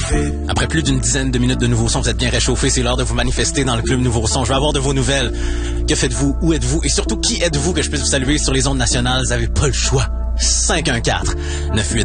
Après plus d'une dizaine de minutes de Nouveau Son, vous êtes bien réchauffés. C'est l'heure de vous manifester dans le club Nouveau Son. Je veux avoir de vos nouvelles. Que faites-vous? Où êtes-vous? Et surtout, qui êtes-vous que je puisse vous saluer sur les ondes nationales? Vous n'avez pas le choix. 514-989.